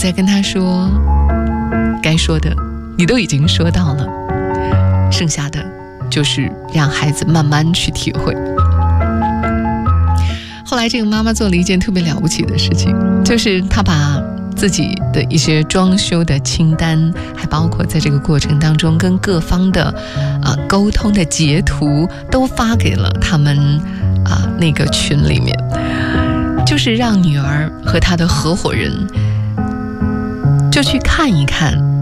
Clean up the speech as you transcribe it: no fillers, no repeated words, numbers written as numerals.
再跟他说，该说的你都已经说到了，剩下的就是让孩子慢慢去体会。后来这个妈妈做了一件特别了不起的事情，就是她把自己的一些装修的清单，还包括在这个过程当中跟各方的沟通的截图都发给了他们那个群里面，就是让女儿和她的合伙人就去看一看